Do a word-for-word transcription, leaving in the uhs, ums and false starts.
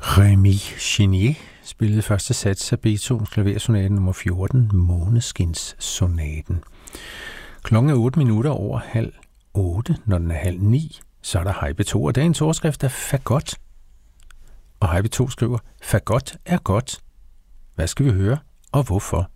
Rémi Chenier spillede første sats af Beethovens klaversonate nummer fjorten, Måneskinssonaten. Klokken er otte minutter over halv otte. Når den er halv ni, så er der Hej B to, og dagens overskrift er Fagot. Og Hej B to skriver, Fagot er godt. Hvad skal vi høre, og hvorfor?